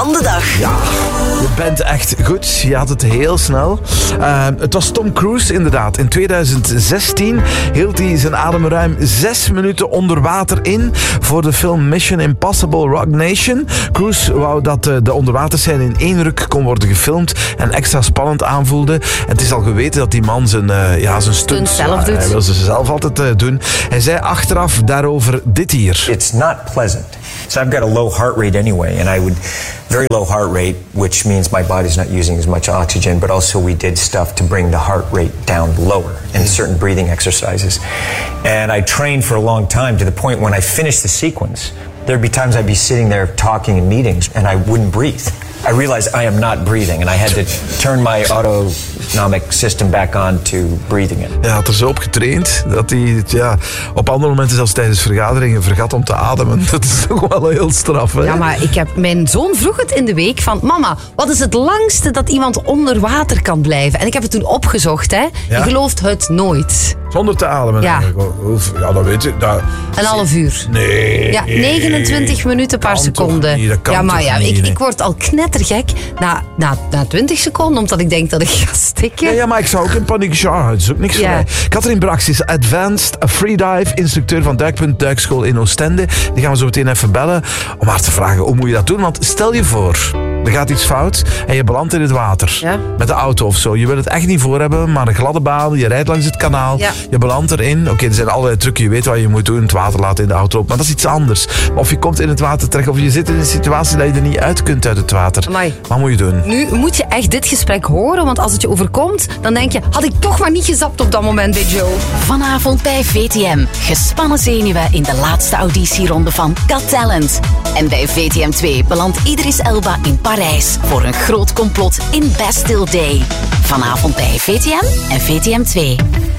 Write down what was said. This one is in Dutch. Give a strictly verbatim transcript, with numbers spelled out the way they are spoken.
van de dag. Ja, je bent echt goed. Je had het heel snel. Uh, het was Tom Cruise inderdaad. In tweeduizend zestien hield hij zijn adem ruim zes minuten onder water in voor de film Mission Impossible Rogue Nation. Cruise wou dat uh, de onderwaterscène in één ruk kon worden gefilmd en extra spannend aanvoelde. En het is al geweten dat die man zijn, uh, ja, zijn stunts zelf doet. Hij wil ze zelf altijd uh, doen. Hij zei achteraf daarover dit hier. It's not pleasant. So I've got a low heart rate anyway, and I would very low heart rate, which means my body's not using as much oxygen, but also we did stuff to bring the heart rate down lower in certain breathing exercises. And I trained for a long time to the point when I finished the sequence, there'd be times I'd be sitting there talking in meetings and I wouldn't breathe. I realized I am not breathing and I had to turn my autonomic system back on to breathing in. Hij had er zo op getraind dat hij ja, op andere momenten zelfs tijdens vergaderingen vergat om te ademen. Dat is toch wel heel straf, hè? Ja, maar ik heb, mijn zoon vroeg het in de week van... Mama, wat is het langste dat iemand onder water kan blijven? En ik heb het toen opgezocht, hè. Ja? Je gelooft het nooit. Zonder te ademen. Ja. Ja, dat weet je. Dat... Een half uur. Nee. Ja, negenentwintig minuten per Kan seconde. toch niet, dat kan ja, maar toch ja, niet, ik, nee. ik word al knettergek na, na, na twintig seconden, omdat ik denk dat ik ga stikken. Ja, ja, maar ik zou ook in paniek... Ja, het is ook niks Ja. voor mij. Katrien Brax is Advanced Freedive, instructeur van Duikpunt Duikschool in Oostende. Die gaan we zo meteen even bellen om haar te vragen hoe moet je dat doen. Want stel je voor, er gaat iets fout en je belandt in het water. Ja. Met de auto of zo. Je wil het echt niet voor hebben, maar een gladde baan. Je rijdt langs het kanaal. Ja. Je belandt erin. Oké, er zijn allerlei trucken. Je weet wat je moet doen. Het water laten in de auto op. Maar dat is iets anders. Of je komt in het water terecht. Of je zit in een situatie dat je er niet uit kunt uit het water. Amai. Wat moet je doen? Nu moet je echt dit gesprek horen, want als het je overkomt, dan denk je, had ik toch maar niet gezapt op dat moment bij Joe. Vanavond bij V T M. Gespannen zenuwen in de laatste auditieronde van Got Talent. En bij V T M twee belandt Idris Elba in Parijs voor een groot complot in Bastille Day. Vanavond bij V T M en V T M twee.